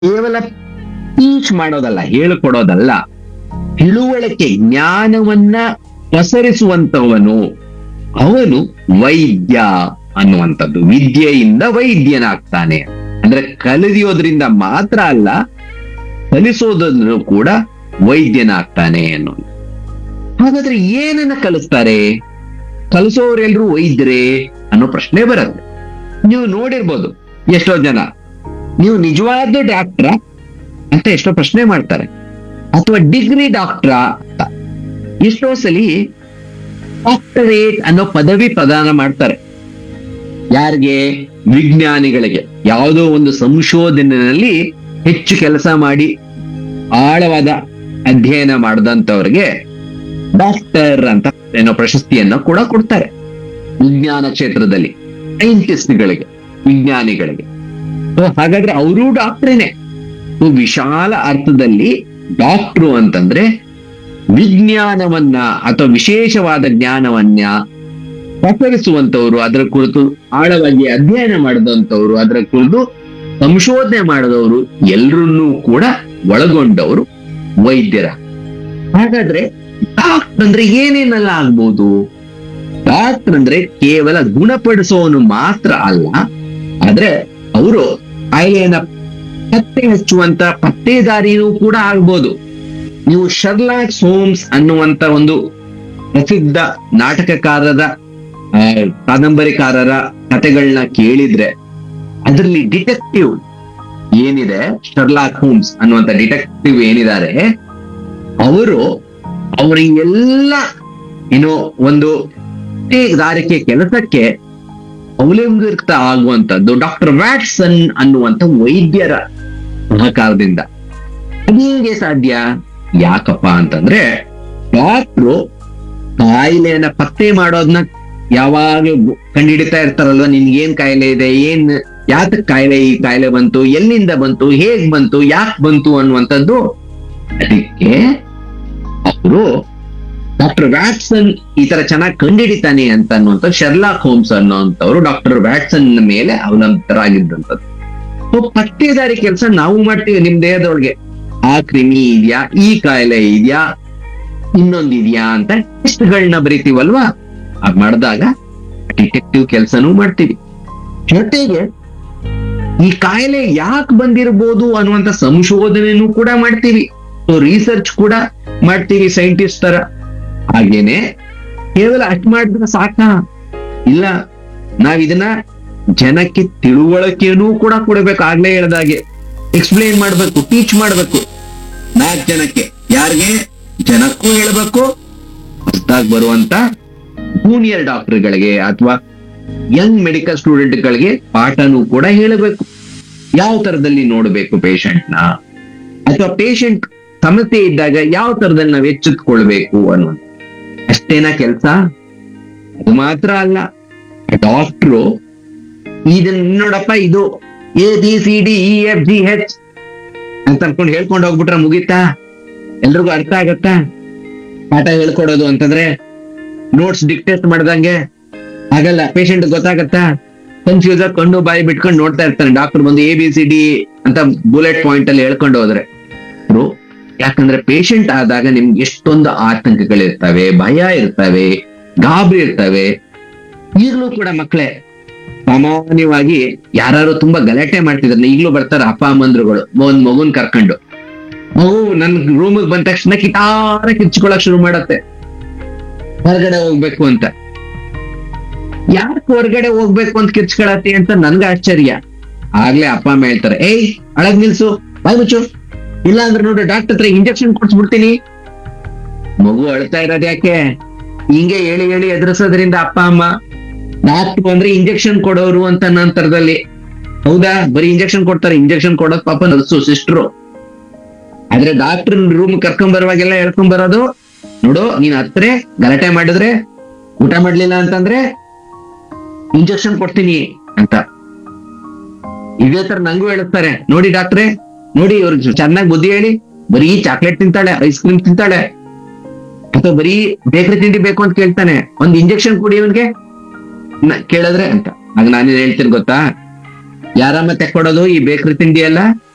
ಕೇವಲ ಟೀಚ್ ಮಾಡೋದಲ್ಲ, ಹೇಳಿಕೊಡೋದಲ್ಲ, ತಿಳುವಳಿಕೆ ಜ್ಞಾನವನ್ನ ಪಸರಿಸುವಂತವನು ಅವನು ವೈದ್ಯ ಅನ್ನುವಂಥದ್ದು. ವಿದ್ಯೆಯಿಂದ ವೈದ್ಯನಾಗ್ತಾನೆ ಅಂದ್ರೆ ಕಲಿಯೋದ್ರಿಂದ ಮಾತ್ರ ಅಲ್ಲ, ಕಲಿಸೋದ್ರೂ ಕೂಡ ವೈದ್ಯನಾಗ್ತಾನೆ ಅನ್ನೋದು. ಹಾಗಾದ್ರೆ ಏನನ್ನ ಕಲಿಸ್ತಾರೆ? ಕಲಿಸೋರೆಲ್ರು ವೈದ್ಯರೇ ಅನ್ನೋ ಪ್ರಶ್ನೆ ಬರುತ್ತೆ. ನೀವು ನೋಡಿರ್ಬೋದು ಎಷ್ಟೋ ಜನ ನೀವು ನಿಜವಾದ ಡಾಕ್ಟ್ರ ಅಂತ ಎಷ್ಟೋ ಪ್ರಶ್ನೆ ಮಾಡ್ತಾರೆ, ಅಥವಾ ಡಿಗ್ರಿ ಡಾಕ್ಟ್ರ ಅಂತ. ಎಷ್ಟೋ ಸಲಿ ಡಾಕ್ಟರೇಟ್ ಅನ್ನೋ ಪದವಿ ಪ್ರದಾನ ಮಾಡ್ತಾರೆ. ಯಾರಿಗೆ? ವಿಜ್ಞಾನಿಗಳಿಗೆ. ಯಾವುದೋ ಒಂದು ಸಂಶೋಧನೆಯಲ್ಲಿ ಹೆಚ್ಚು ಕೆಲಸ ಮಾಡಿ ಆಳವಾದ ಅಧ್ಯಯನ ಮಾಡಿದಂತವ್ರಿಗೆ ಡಾಕ್ಟರ್ ಅಂತ ಏನೋ ಪ್ರಶಸ್ತಿಯನ್ನ ಕೂಡ ಕೊಡ್ತಾರೆ. ವಿಜ್ಞಾನ ಕ್ಷೇತ್ರದಲ್ಲಿ ಸೈಂಟಿಸ್ಟ್ಗಳಿಗೆ, ವಿಜ್ಞಾನಿಗಳಿಗೆ. ಹಾಗಾದ್ರೆ ಅವರು ಡಾಕ್ಟ್ರೇನೆ. ವಿಶಾಲ ಅರ್ಥದಲ್ಲಿ ಡಾಕ್ಟ್ರು ಅಂತಂದ್ರೆ ವಿಜ್ಞಾನವನ್ನ ಅಥವಾ ವಿಶೇಷವಾದ ಜ್ಞಾನವನ್ನ ಪಸರಿಸುವಂತವ್ರು, ಅದರ ಕುರಿತು ಆಳವಾಗಿ ಅಧ್ಯಯನ ಮಾಡಿದಂತವ್ರು, ಅದರ ಕುರಿತು ಸಂಶೋಧನೆ ಮಾಡಿದವರು ಎಲ್ಲರನ್ನೂ ಕೂಡ ಒಳಗೊಂಡವರು ವೈದ್ಯರ. ಹಾಗಾದ್ರೆ ಡಾಕ್ಟರ್ ಅಂದ್ರೆ ಏನೇನೆಲ್ಲ ಆಗ್ಬೋದು? ಡಾಕ್ಟರ್ ಅಂದ್ರೆ ಕೇವಲ ಗುಣಪಡಿಸೋನು ಮಾತ್ರ ಅಲ್ಲ, ಆದ್ರೆ ಅವರು ಕಾಯಿಲೆಯನ್ನ ಪತ್ತೆ ಹಚ್ಚುವಂತ ಪತ್ತೇದಾರಿನೂ ಕೂಡ ಆಗ್ಬೋದು. ನೀವು ಶರ್ಲಾಕ್ ಹೋಮ್ಸ್ ಅನ್ನುವಂತ ಒಂದು ಪ್ರಸಿದ್ಧ ನಾಟಕಕಾರರ, ಕಾದಂಬರಿಕಾರರ ಕಥೆಗಳನ್ನ ಕೇಳಿದ್ರೆ ಅದರಲ್ಲಿ ಡಿಟೆಕ್ಟಿವ್ ಏನಿದೆ, ಶರ್ಲಾಕ್ ಹೋಮ್ಸ್ ಅನ್ನುವಂತ ಡಿಟೆಕ್ಟಿವ್ ಏನಿದ್ದಾರೆ, ಅವರು ಅವರಿಗೆಲ್ಲ ಏನೋ ಒಂದು ದಾರಿಕೆ ಕೆಲಸಕ್ಕೆ ಅವಲಂಬಿತ ಆಗುವಂತದ್ದು ಡಾಕ್ಟರ್ ವ್ಯಾಟ್ಸನ್ ಅನ್ನುವಂತ ವೈದ್ಯರ ಸಹಕಾರದಿಂದ. ಅದೇಗೆ ಸಾಧ್ಯ? ಯಾಕಪ್ಪ ಅಂತಂದ್ರೆ ಡಾಕ್ಟ್ರು ಕಾಯಿಲೆಯನ್ನ ಪತ್ತೆ ಮಾಡೋದನ್ನ ಯಾವಾಗ್ಲೂ ಕಂಡುಹಿಡಿತಾ ಇರ್ತಾರಲ್ವ. ನಿನ್ಗೇನ್ ಕಾಯಿಲೆ ಇದೆ, ಯಾತಕ್ ಕಾಯಿಲೆ, ಈ ಕಾಯಿಲೆ ಬಂತು, ಎಲ್ಲಿಂದ ಬಂತು, ಹೇಗ್ ಬಂತು, ಯಾಕೆ ಬಂತು ಅನ್ನುವಂಥದ್ದು. ಅದಕ್ಕೆ ಅವರು ಡಾಕ್ಟರ್ ವ್ಯಾಟ್ಸನ್ ಈ ತರ ಚೆನ್ನಾಗಿ ಕಂಡುಹಿಡಿತಾನೆ ಅಂತ ಅನ್ನುವಂಥ ಶರ್ಲಾಕ್ ಹೋಮ್ಸ್ ಅನ್ನುವಂಥವ್ರು ಡಾಕ್ಟರ್ ವ್ಯಾಟ್ಸನ್ ಮೇಲೆ ಅವಲಂಬಿತರಾಗಿದ್ದಂಥದ್ದು. ಪತ್ತೇದಾರಿ ಕೆಲಸ ನಾವು ಮಾಡ್ತೀವಿ ನಿಮ್ ದೇಹದೊಳಗೆ. ಆ ಕ್ರಿಮಿ ಇದೆಯಾ, ಈ ಕಾಯಿಲೆ ಇದೆಯಾ, ಇನ್ನೊಂದಿದ್ಯಾ ಅಂತ ಟೆಸ್ಟ್ಗಳನ್ನ ಬರಿತೀವಲ್ವಾ. ಅದ್ ಮಾಡಿದಾಗ ಡಿಟೆಕ್ಟಿವ್ ಕೆಲಸನೂ ಮಾಡ್ತೀವಿ. ಜೊತೆಗೆ ಈ ಕಾಯಿಲೆ ಯಾಕೆ ಬಂದಿರಬಹುದು ಅನ್ನುವಂತ ಸಂಶೋಧನೆನೂ ಕೂಡ ಮಾಡ್ತೀವಿ. ರಿಸರ್ಚ್ ಕೂಡ ಮಾಡ್ತೀವಿ ಸೈಂಟಿಸ್ಟ್ ತರ. ಹಾಗೇನೆ ಕೇವಲ ಅಷ್ಟು ಮಾಡಿದ್ರೆ ಸಾಕ? ಇಲ್ಲ, ನಾವ್ ಇದನ್ನ ಜನಕ್ಕೆ ತಿಳುವಳಿಕೆನೂ ಕೂಡ ಕೊಡ್ಬೇಕು. ಆಗ್ಲೇ ಹೇಳ್ದಾಗೆ ಎಕ್ಸ್ಪ್ಲೇನ್ ಮಾಡ್ಬೇಕು, ಟೀಚ್ ಮಾಡ್ಬೇಕು 4 ಜನಕ್ಕೆ. ಯಾರಿಗೆ? ಜನಕ್ಕೂ ಹೇಳ್ಬೇಕು, ಹೊಸದಾಗಿ ಬರುವಂತ ಜೂನಿಯರ್ ಡಾಕ್ಟರ್ಗಳಿಗೆ ಅಥವಾ ಯಂಗ್ ಮೆಡಿಕಲ್ ಸ್ಟೂಡೆಂಟ್ಗಳಿಗೆ ಪಾಠನೂ ಕೂಡ ಹೇಳಬೇಕು. ಯಾವ ತರದಲ್ಲಿ ನೋಡ್ಬೇಕು ಪೇಷಂಟ್ನ, ಅಥವಾ ಪೇಷಂಟ್ ಸಮಸ್ಯೆ ಇದ್ದಾಗ ಯಾವ ತರದಲ್ಲಿ ನಾವು ಎಚ್ಚೆತ್ಕೊಳ್ಬೇಕು ಅನ್ನೋದು. ಅಷ್ಟೇನಾ ಕೆಲಸ? ಅದು ಮಾತ್ರ ಅಲ್ಲ, ಡಾಕ್ಟ್ರು ಇದನ್ನ ನೋಡಪ್ಪ, ಇದು ABCDEFGH ಅಂತ ಅನ್ಕೊಂಡು ಹೇಳ್ಕೊಂಡು ಹೋಗ್ಬಿಟ್ರೆ ಮುಗೀತಾ? ಎಲ್ರಿಗೂ ಅರ್ಥ ಆಗತ್ತಾ? ಪಾಠ ಹೇಳ್ಕೊಡೋದು ಅಂತಂದ್ರೆ ನೋಟ್ಸ್ ಡಿಕ್ಟೇಟ್ ಮಾಡ್ದಂಗೆ ಆಗಲ್ಲ. ಪೇಷಂಟ್ ಗೊತ್ತಾಗತ್ತಾ? ಕನ್ಫ್ಯೂಸ್ ಆಗಿ ಕಣ್ಣು ಬಾಯಿ ಬಿಟ್ಕೊಂಡು ನೋಡ್ತಾ ಇರ್ತಾನೆ. ಡಾಕ್ಟರ್ ಬಂದು ABCD ಅಂತ ಬುಲೆಟ್ ಪಾಯಿಂಟ್ ಅಲ್ಲಿ ಹೇಳ್ಕೊಂಡು ಹೋದ್ರೆ ಯಾಕಂದ್ರೆ ಪೇಷಂಟ್ ಆದಾಗ ನಿಮ್ಗೆ ಎಷ್ಟೊಂದು ಆತಂಕಗಳಿರ್ತವೆ, ಭಯ ಇರ್ತವೆ, ಗಾಬರಿ ಇರ್ತವೆ. ಈಗಲೂ ಕೂಡ ಮಕ್ಕಳೇ ಸಾಮಾನ್ಯವಾಗಿ ಯಾರು ತುಂಬಾ ಗಲಾಟೆ ಮಾಡ್ತಿದ್ರೆ ಈಗಲೂ ಬರ್ತಾರೆ ಅಪ್ಪ ಅಮ್ಮಂದ್ರುಗಳು ಒಂದ್ ಮಗುನ್ ಕರ್ಕೊಂಡು. ಮಗು ನನ್ ರೂಮಿಗೆ ಬಂದ ತಕ್ಷಣ ಕಿಟಾರ ಕಿರ್ಚ್ಕೊಳಕ್ ಶುರು ಮಾಡತ್ತೆ, ಹೊರಗಡೆ ಹೋಗ್ಬೇಕು ಅಂತ. ಯಾಕೆ ಹೊರಗಡೆ ಹೋಗ್ಬೇಕು ಅಂತ ಕಿರ್ಚ್ಕೊಳತ್ತಿ ಅಂತ ನನ್ಗೆ ಆಶ್ಚರ್ಯ. ಆಗ್ಲೇ ಅಪ್ಪ ಅಮ್ಮ ಹೇಳ್ತಾರೆ, ಏಯ್ ಅಳಗ್ ನಿಲ್ಸು, ಬಾಯ್ ಮುಚ್ಚು, ಇಲ್ಲ ಅಂದ್ರೆ ನೋಡಿ ಡಾಕ್ಟರ್ ಹತ್ರ ಇಂಜೆಕ್ಷನ್ ಕೊಡ್ಸ್ಬಿಡ್ತೀನಿ. ಮಗು ಅಳ್ತಾ ಇರೋದ್ ಯಾಕೆ? ಹಿಂಗೆ ಹೇಳಿ ಹೇಳಿ ಎದುರಿಸೋದ್ರಿಂದ ಅಪ್ಪ ಅಮ್ಮ. ಡಾಕ್ಟರ್ ಅಂದ್ರೆ ಇಂಜೆಕ್ಷನ್ ಕೊಡೋರು ಅಂತ ನಂತರದಲ್ಲಿ. ಹೌದಾ? ಬರೀ ಇಂಜೆಕ್ಷನ್ ಕೊಡ್ತಾರೆ. ಇಂಜೆಕ್ಷನ್ ಕೊಡೋದ್ ಪಾಪ ನರ್ಸು, ಸಿಸ್ಟ್ರು. ಆದ್ರೆ ಡಾಕ್ಟರ್ ರೂಮ್ ಕರ್ಕೊಂಡ್ ಬರುವಾಗೆಲ್ಲ ಹೇಳ್ಕೊಂಡ್ ಬರೋದು, ನೋಡು ನೀನ್ ಹತ್ರ ಗಲಾಟೆ ಮಾಡಿದ್ರೆ, ಊಟ ಮಾಡ್ಲಿಲ್ಲ ಅಂತಂದ್ರೆ ಇಂಜೆಕ್ಷನ್ ಕೊಡ್ತೀನಿ ಅಂತ. ಇದೇ ತರ ನಂಗೂ ಹೇಳ್ತಾರೆ, ನೋಡಿ ಡಾಕ್ಟ್ರೆ, ನೋಡಿ ಇವ್ರಿಗೆ ಚೆನ್ನಾಗಿ ಬುದ್ಧಿ ಹೇಳಿ, ಬರೀ ಚಾಕ್ಲೇಟ್ ತಿಂತಾಳೆ, ಐಸ್ ಕ್ರೀಮ್ ತಿಂತಾಳೆ, ಅಥವಾ ಬರೀ ಬೇಕರಿ ತಿಂಡಿ ಬೇಕು ಅಂತ ಕೇಳ್ತಾನೆ, ಒಂದ್ ಇಂಜೆಕ್ಷನ್ ಕೊಡಿ ಇವನ್ಗೆ ಕೇಳಿದ್ರೆ ಅಂತ. ಆಗ ನಾನೇನ್ ಹೇಳ್ತೀನಿ ಗೊತ್ತಾ? ಯಾರಮ್ಮ ತೆಕ್ಕೊಡೋದು ಈ ಬೇಕರಿ ತಿಂಡಿ ಎಲ್ಲ?